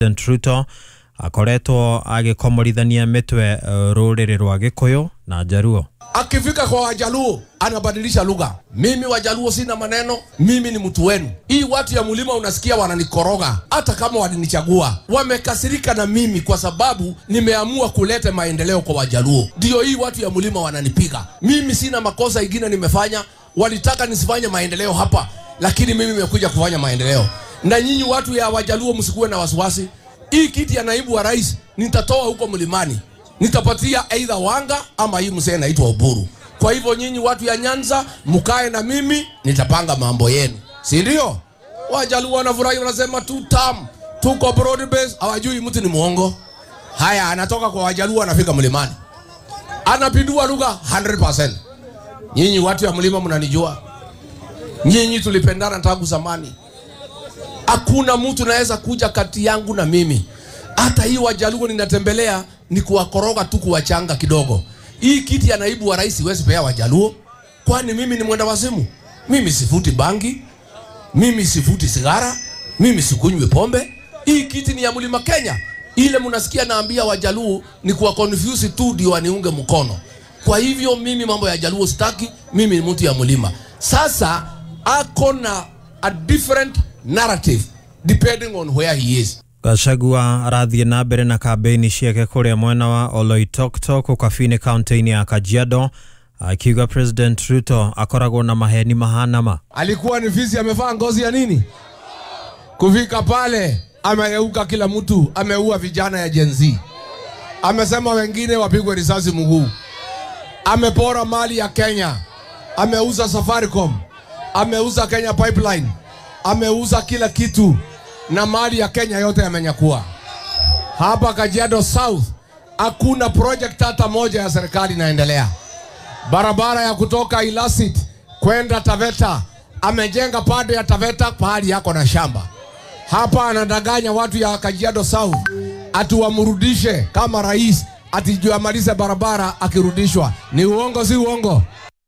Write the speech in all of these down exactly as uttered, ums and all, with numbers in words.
President Ruto akoretwo agikomorithania mitwe uh, ruriri rwa Gikuyu na Jaluo. Akifika kwa Wajaluo anabadilisha lugha. Mimi Wajaluo sina maneno, mimi ni mtu wenu. Hii watu ya mlima unasikia wananikoroga, hata kama walinichagua. Wamekasirika na mimi kwa sababu nimeamua kuleta maendeleo kwa Wajaluo. Ndio hii watu ya mlima wananipiga. Mimi sina makosa ingine nimefanya, walitaka nisifanye maendeleo hapa, lakini mimi nimekuja kufanya maendeleo. Na nyinyi watu ya Wajaluo msikuwe na wasiwasi. Hii kiti ya naibu wa rais nitatoa huko mlimani. Nitapatia either Wanga ama hii mzee anaitwa Oburu. Kwa hivyo nyinyi watu ya Nyanza mkae na mimi, nitapanga mambo yenu. Si ndio? Wajaluo wanafurahi wanasema two term, tuko broad base, hawajui mtu ni muongo. Haya, anatoka kwa Wajaluo anafika mlimani. Anapindua lugha one hundred percent. Nyinyi watu ya mlima mnanijua. Nyinyi tulipendana tangu zamani. Hakuna mtu naweza kuja kati yangu na mimi. Hata hii Wajaluo ninatembelea ni kuwakoroga tu kuwachanga kidogo. Hii kiti ya naibu wa rais huwezi pea Wajaluo. Kwani mimi ni mwenda wazimu? Mimi sifuti bangi, mimi sifuti sigara, mimi sikunywi pombe. Hii kiti ni ya mlima Kenya. Ile mnasikia naambia Wajaluo ni kuwa confuse tu ndio waniunge mkono. Kwa hivyo mimi mambo ya Jaluo sitaki, mimi ni mtu ya mlima. Sasa ako na a different narrative depending on where he is. Gachagua arathie na mbere na kampeni ciake kuria mwena wa Oloitoktok ukabini kaunti ya Kajiado, akiuga President Ruto akoragwo na maheni mahanama. Alikuwa ni fisi amevaa ngozi ya nini? Kufika pale amegeuka kila mtu, ameua vijana ya Gen Z. Amesema wengine wapigwe risasi mguu. Amepora mali ya Kenya. Ameuza Safaricom. Ameuza Kenya Pipeline. Ameuza kila kitu na mali ya Kenya yote yamenyakua. Hapa Kajiado South hakuna project hata moja ya serikali inaendelea. Barabara ya kutoka Ilasit kwenda Taveta, amejenga pande ya Taveta pahali yako na shamba. Hapa anadanganya watu ya Kajiado South atuwamrudishe kama rais, atijuamalize barabara akirudishwa. Ni uongo si uongo?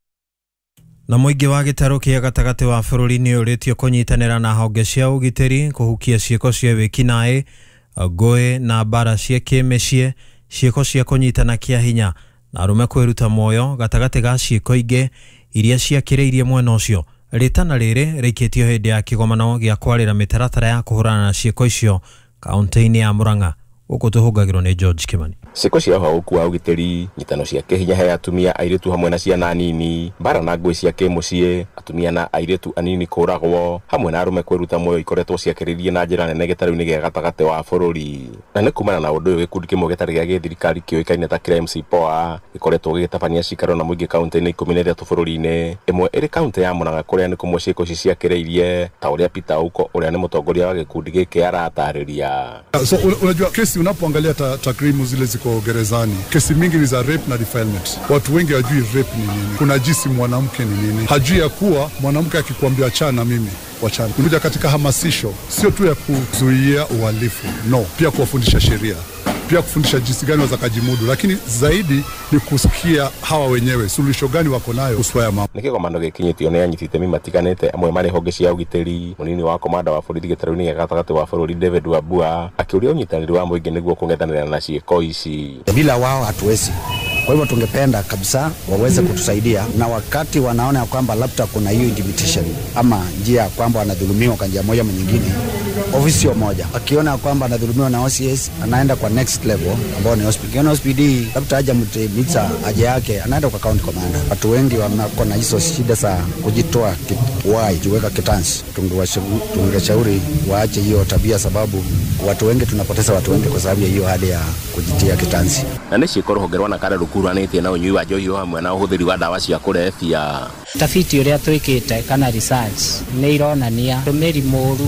Na muingi wa gitaro kia gatagati wa bururi ni uritio kunyitanira na honge cia ugitiri kuhukia ciiko cia wikinae ngui na bara cia kimecie, ciiko cia kunyitana kia hinya na arume kwiruta moyo gatagati ga ciiko ingi iria ciakiriirie mwena ucio. Ritana riri rikitio hindi ya kigomano gia kwarira mitaratara ya kuhurana na ciiko icio kaunti-ini ya Murang'a. Uko tuhugagirwo ni George Kimani. Ciiko cia hauku wa ugitiri, nyitano cia kihinya he atumia airitu hamwe na ciana nini, bara na ngui cia kimucie, atumia na airitu anini kuragwo, hamwe na arume kwiruta moyo ikoretwo ciakiririe na njira nene gitaro-ini gia gatagati wa bururi. Na ni kumana na undu uyu gikundi kimwe gitari gia githirikari kioikaine ta Crime C P O A ikoretwo gigitabania cikaro na muingi kaunti-ini ikumi na ithatu bururi-ini, imwe iri kaunti ya Murang'a kuria ni kumwe ciiko ici ciakiriirie, ta uria Peter Uko uria ni mutongoria wa gikundi giki aratariria. So unajua kesi unapoangalia takrimu zile ziko gerezani, kesi mingi ni za rape na defilement. Watu wengi hajui rape ni nini, kuna jisi mwanamke ni nini, hajui ya kuwa mwanamke akikwambia achana mimi wachana. Kuja katika hamasisho sio tu ya kuzuia uhalifu, no, pia kuwafundisha sheria, pia kufundisha jinsi gani waza kajimudu, lakini zaidi ni kusikia hawa wenyewe suluhisho gani wako nayo uswaya mama. Nikigomano gikinyitio ne anyitite mimi matiganete amwe mari honge cia ugitiri, munini wa komanda wa borithi gitaro-ini gia gatagati wa bururi David Wambua akiuria unyitaniri wa muingi niguo kungethanira na ciiko ici. Bila wao hatuwezi. Kwa hivyo tungependa kabisa waweze kutusaidia, na wakati wanaona kwamba labda kuna hiyo intimidation ama njia kwamba wanadhulumiwa kwa njia moja ama nyingine, ofisi moja akiona kwamba anadhulumiwa na O C S anaenda kwa next level ambao ni hospital. O P D labda haja mtimiza haja yake anaenda kwa county commander. Watu wengi wako na hizo shida za kujitoa wai jiweka kitansi. Tungeshauri waache hiyo tabia, sababu watu wengi tunapoteza watu wengi kwa sababu ya hiyo hali ya kujitia kitansi. Na nĩ ciĩko rũhonge rwa Nakare rũkuruhanĩtie na ũnyui wa njohi hamwe na ũhũthĩri wa ndawa cia kũrebia. Tafiti ũrĩa twĩkĩte kana research nĩ ironania ũtũmĩri mũru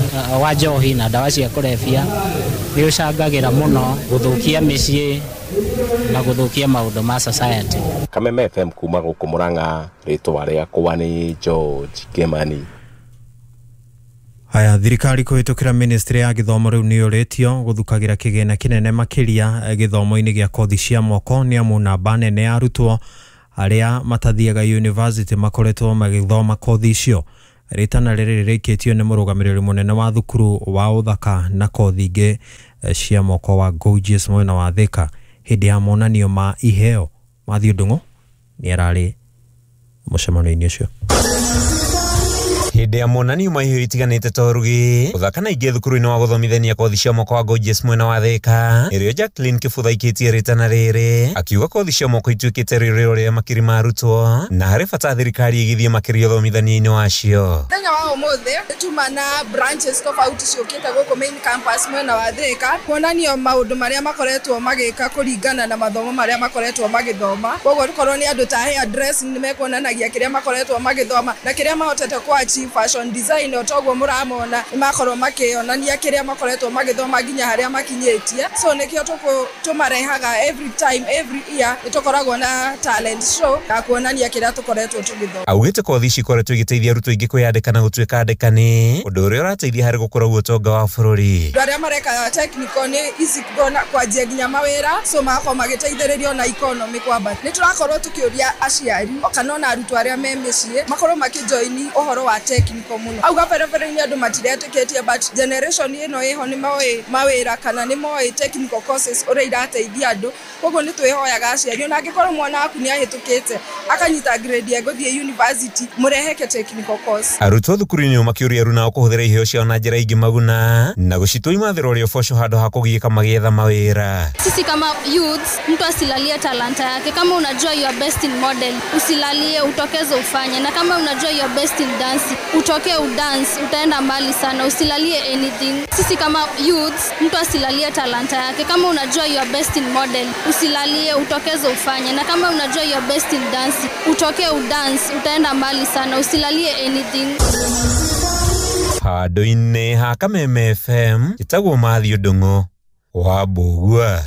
wa njohi na ndawa cia kũrebia nĩ ũcangagĩra mũno gũthũkia mĩciĩ na gũthũkia maũndũ ma society. Kameme F M kuma gũkũ Murang'a, rĩtwa rĩakwa nĩ George Kimani. Haya, thirikari kuhitukira ministry ya githomo riu ni uritio guthukagira kigena kinene makiria githomo-ini gia kothi cia moko ni amu namba nene ya arutwo aria matathiaga university makoretwo magithoma kothi icio. ritana riri rikitio ni murugamiriri munene wa thukuru wa uthaka na kothi ingi cia moko wa Gorgeous mwena wa Thika hindi ya monanio ma iheo. Mathiu Ndungu ni arari mucemano-ini ucio. Hindi ya monanio ma iheo itiganite torugi uthaka na ingi thukuru-ini wa guthomithania kothi cia moko wa Gorgeous mwena wa Thika irio Jacqueline Kibutha ikitie ritana riri akiuga kothi cia moko ituikite ririro ria makiri marutwo na hari bata thirikari igithie makiri uthomithania-ini wacio. Thenya wa umuthi tuma na branches tofauti ciukite guku main campus mwena wa Thika kuonanio maundu maria makoretwo magika kuringana na mathomo maria makoretwo magithoma. Koguo tukorwo ni andu ta hair dress ni mekuonanagia kiria makoretwo magithoma na kiria mahotete kwa fashion design otoguo muramona makorwo makionania kiria makoretwo magithoma nginya haria makinyitie. So nikio tuko tumarehaga every time every year itokoragwo na talent show na kuonania kiria tukoretwo tugithoma. Augite kothi ici ikoretwo igiteithia arutwo ingi kwiyandika na gutuika andikani undu uria urateithia hari gukura utonga wa bururi. Andu aria mareka technical ni easy kuona kwanjia nginya mawira so makorwo magiteithĩrĩrio na economy kwamba ni turakorwo tukiuria aciari kana ona arutwo aria me mĩciĩ makorwo makijoini uhoro wa technical muno. Auga perepere ni andu matiretĩkĩtie but generation ino iho ni moe mawira kana ni moe technical courses uria irateithia andu. Koguo ni twihoyaga aciari ona angikorwo mwana waku ni ahitukite akanyita grade ya guthie university mureheke technical course. Arutwo thukuru-ini makiuria runa kuhuthira iheo cia na njira ingi maguna na gucitwa imathiro rio fosho hado hakugiika magietha mawira. Sisi kama youths mtu asilalie talanta yake. Kama unajua you are best in model usilalie, utokeze ufanye, na kama unajua you are best in dance utoke udance, utaenda mbali sana, usilalie anything. Sisi kama youths mtu asilalie talanta yake. Kama unajua you are best in model usilalie, utokeze ufanye, na kama unajua you are best in dance utoke udance, utaenda mbali sana, usilalie anything. Hado-ini ha Kameme F M itagwo Mathiu Ndungu wa Mbugua.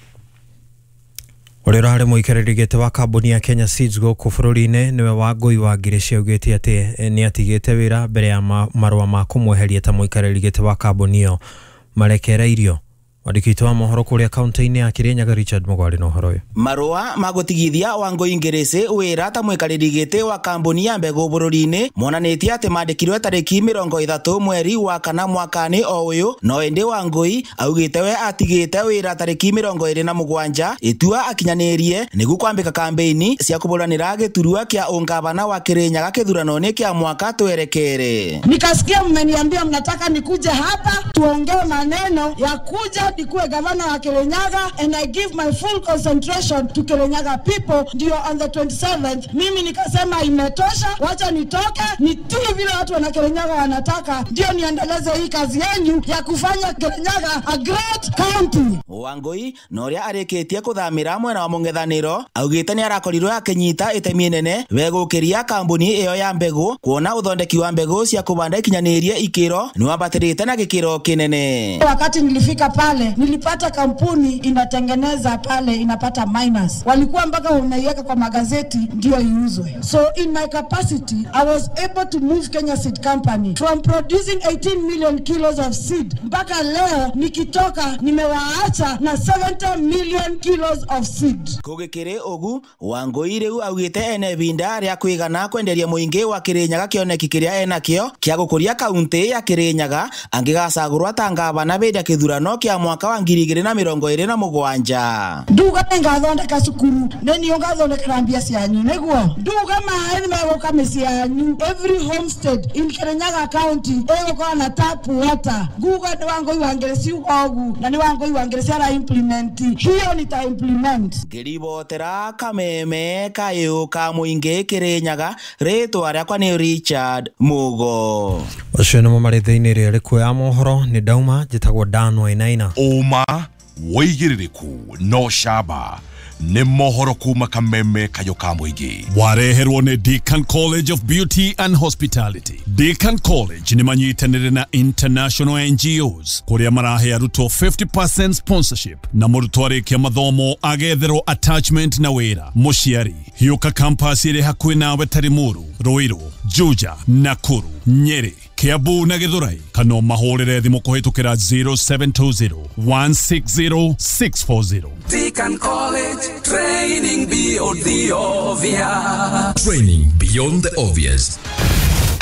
Urira hari muikariri gite wa kambuni ya Kenya Seeds guku bururi-ini niwe Wangui wa Ngiricia ugite ati ni atigite wira mbere ya marua ma kumweheria ta muikariri gite wa kambuni iyo marekereirio. Wadikito wa mohoro kuria kaunti-ini ya Kirinyaga Richard Mugwari no horo. Marua magutigithia Wangui Ngirici wira ta mwikariri gite wa kambuni ya mbegu bururi-ini monanitie ati mandikirwe tariki mirongo ithatu mweri wa kana mwakani o uyu no indi Wangui augite we atigite wira tariki mirongo iri na mugwanja itua akinyanirie nigu kwambika kampeini cia kuburanira giturua kia ungavana wa Kirinyaga kithurano-ini kia mwaka twerekere. Nikasikia mmeniambia mnataka nikuje hapa tuongee maneno ya kuja nikuwe gavana wa Kirinyaga and I give my full concentration to Kirinyaga people ndio on the twenty-seventh. Mimi nikasema imetosha, wacha nitoke nitii vile watu wana Kirinyaga wanataka ndio niendeleze hii kazi yenu ya kufanya Kirinyaga a great county. Wangui noria areketie kuthamira mwena wa mungethaniro augite ni arakorirwo akinyita itemi nene wegukiria kambuni iyo ya mbegu kuona uthondeki wa mbegu cia kubanda ikinyanirie ikiro ni wambatirite na gikiro kinene. Wakati nilifika pale nilipata kampuni inatengeneza pale inapata minus, walikuwa mpaka unaiweka kwa magazeti ndio iuzwe. So in my capacity I was able to move Kenya Seed Company from producing eighteen million kilos of seed mpaka leo nikitoka nimewaacha na seventy million kilos of seed. Kugikire ugu Wangui riu augite ene binda ria kwigana kwenderia muingi wa Kirinyaga kioneki kiria ena kio kia gukuria kaunti ya Kirinyaga angigacagurwa ta ngavana bida kithurano kia mwaka wa ngiri igiri na mirongo iri na mugwanja. Nduga ngathondeka cukuru neni ngathondeka mbia cianyu niguo nduga maani megoka mĩciĩ yanyu. Every homestead in Kirinyaga county ego na tap water. Nguga ni Wangui wa Ngirici ugu na ni Wangui wa Ngirici ara implement hiyo nita implement. Ngiribotera Kameme kayo ka muingi Kirinyaga ritwa riakwa ni Richard Mugo. Ucio ni mumarithiini ria riku ya mohoro ni dauma jitagwo Dan Wainaina. Uma woigiririku no shaba ni mohoro kuma Kameme kayo ka muingi wareherwo ni Deakin College of Beauty and Hospitality. Deakin College ni manyitanire na international N G Os kuria marahe aruto fifty percent sponsorship na murutwo arikia mathomo agetherwo attachment na wira muciari. Hiuka campus iri hakuhi nawe Tarimuru, Ruiru, Juja, Nakuru, Nyeri, Kiambu na Githurai. Kano mahorere thimu kuhitukira zero seven two zero one six zero six four zero. Deakin College, training beyond the obvious. Training beyond the obvious.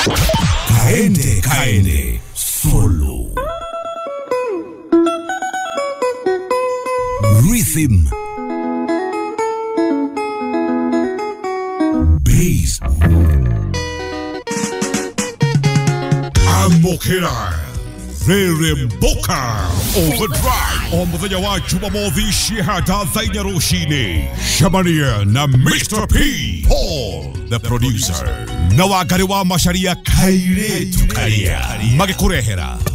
Kaende kaende solo. Rhythm. Bass. Amokera. Reremboka. Overdrive. O muthenya wa Jumamothi ciehata thaina rucini. Shamania na Mister P. Paul, the producer. Na wangari wa Macharia Kairetu Karia. Magikurehera.